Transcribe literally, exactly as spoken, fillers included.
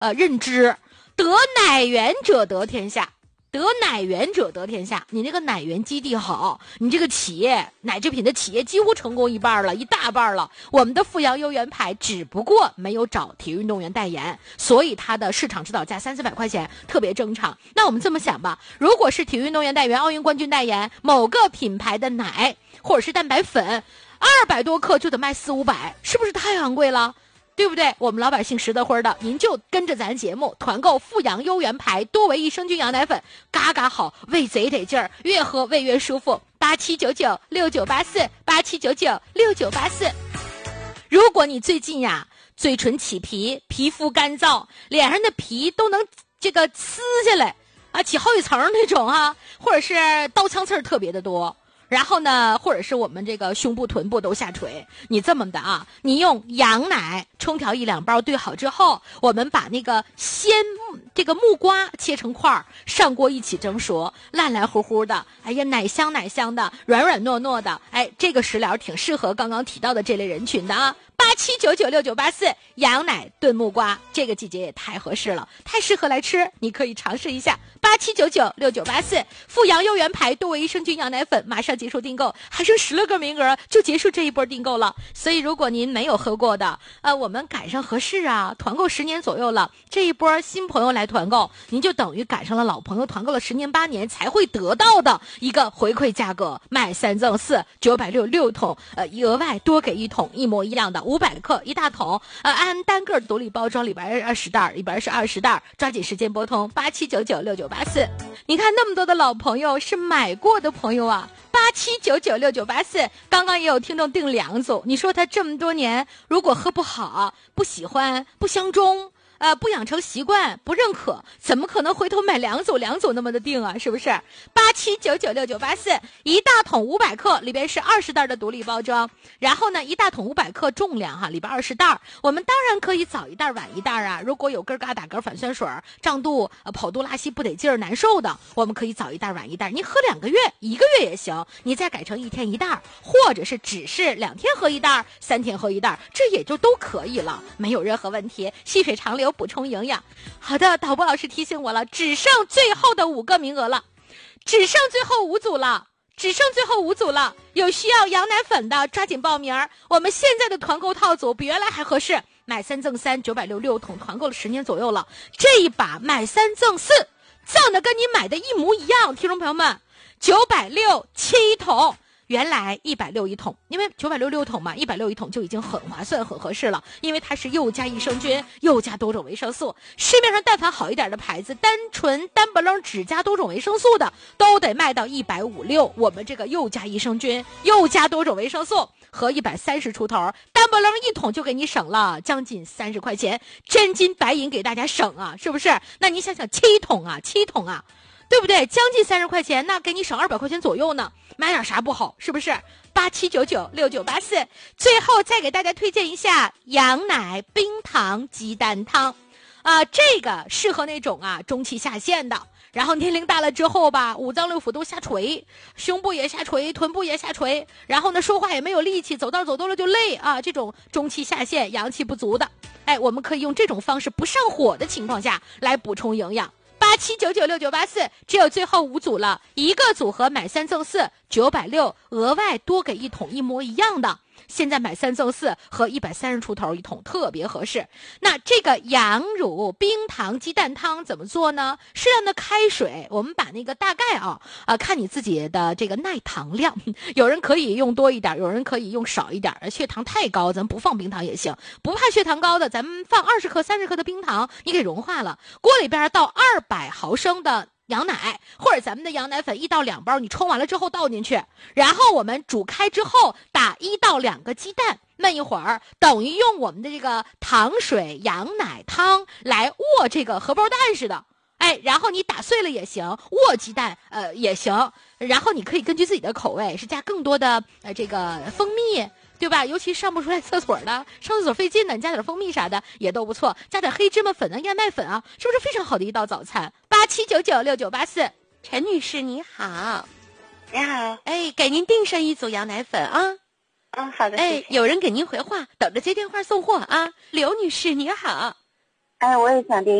呃认知，得奶源者得天下。得奶源者得天下，你那个奶源基地好，你这个企业奶制品的企业几乎成功一半了，一大半了。我们的阜阳优原牌只不过没有找体育运动员代言，所以它的市场指导价三四百块钱特别正常。那我们这么想吧，如果是体育运动员代言、奥运冠军代言某个品牌的奶或者是蛋白粉，二百多克就得卖四五百，是不是太昂贵了？对不对？我们老百姓实得灰的，您就跟着咱节目团购阜阳优原牌多维益生菌羊奶粉，嘎嘎好，胃贼得劲儿，越喝胃越舒服。八七九九六九八四，八七九九六九八四。如果你最近呀嘴唇起皮，皮肤干燥，脸上的皮都能这个撕下来啊，起好几层那种啊，或者是刀枪刺儿特别的多。然后呢，或者是我们这个胸部臀部都下垂，你这么的啊，你用羊奶冲调一两包兑好之后，我们把那个鲜这个木瓜切成块，上锅一起蒸熟，烂烂乎乎的，哎呀，奶香奶香的，软软糯糯的，哎，这个食疗挺适合刚刚提到的这类人群的啊。八七九九六九八四，羊奶炖木瓜，这个季节也太合适了，太适合来吃，你可以尝试一下。八七九九六九八四，阜阳优原牌多维益生菌羊奶粉马上结束订购，还剩十六个名额就结束这一波订购了。所以如果您没有喝过的，呃，我们赶上合适啊，团购十年左右了，这一波新朋友来团购，您就等于赶上了老朋友团购了十年八年才会得到的一个回馈价格，买三赠四，九百六六桶，呃，额外多给一桶一模一样的五百克一大桶，呃，按单个独立包装，里边二十袋，里边是二十袋，抓紧时间拨通八七九九六九八四。你看那么多的老朋友是买过的朋友啊，八七九九六九八四。刚刚也有听众订两组，你说他这么多年如果喝不好、不喜欢、不相中，呃，不养成习惯，不认可，怎么可能回头买两组两组那么的定啊？是不是？八七九九六九八四，一大桶五百克，里边是二十袋的独立包装，然后呢，一大桶五百克重量哈，里边二十袋，我们当然可以早一袋晚一袋啊。如果有根嘎打嗝、反酸水、胀肚、呃跑肚拉稀不得劲儿、难受的，我们可以早一袋晚一袋。你喝两个月、一个月也行，你再改成一天一袋，或者是只是两天喝一袋、三天喝一袋，这也就都可以了，没有任何问题。细水长流。补充营养。好的，导播老师提醒我了，只剩最后的五个名额了，只剩最后五组了，只剩最后五组了。有需要羊奶粉的抓紧报名，我们现在的团购套组比原来还合适，买三赠三，九百六六桶，团购了十年左右了。这一把买三赠四，赠的跟你买的一模一样，听众朋友们，九百六七桶。原来一百六一桶，因为九百六六桶嘛，一百六一桶就已经很划算很合适了，因为它是又加益生菌又加多种维生素。市面上但凡好一点的牌子，单纯单不楞只加多种维生素的都得卖到一百五六，我们这个又加益生菌又加多种维生素和一百三十出头，单不楞一桶就给你省了将近三十块钱，真金白银给大家省啊，是不是？那你想想七桶啊七桶啊，对不对？将近三十块钱，那给你省二百块钱左右呢，买点啥不好？是不是？八七九九六九八四。最后再给大家推荐一下羊奶冰糖鸡蛋汤，啊、呃，这个适合那种啊中期下陷的，然后年龄大了之后吧，五脏六腑都下垂，胸部也下垂，臀部也下垂，然后呢说话也没有力气，走道走多了就累啊，这种中期下陷、阳气不足的，哎，我们可以用这种方式不上火的情况下来补充营养。八七九九六九八四，只有最后五组了，一个组合买三赠四，九百六，额外多给一桶一模一样的。现在买三赠四和一百三十出头一桶特别合适。那这个羊乳冰糖鸡蛋汤怎么做呢？适量的开水，我们把那个大概啊啊看你自己的这个耐糖量，有人可以用多一点，有人可以用少一点，血糖太高咱不放冰糖也行，不怕血糖高的咱们放二十克三十克的冰糖，你给融化了，锅里边倒二百毫升的羊奶，或者咱们的羊奶粉一到两包，你冲完了之后倒进去，然后我们煮开之后打一到两个鸡蛋，焖一会儿，等于用我们的这个糖水羊奶汤来握这个荷包蛋似的。哎，然后你打碎了也行，握鸡蛋呃也行，然后你可以根据自己的口味是加更多的呃这个蜂蜜，对吧？尤其上不出来厕所的，上厕所费劲的，你加点蜂蜜啥的也都不错，加点黑芝麻粉啊、燕麦粉啊，是不是非常好的一道早餐？八七九九六九八四， 陈女士你好。 你好， 哎，给您订上一组羊奶粉啊。 嗯，好的， 哎， 谢谢。 有人给您回话，等着接电话送货啊。刘女士你好。 哎，我也想订。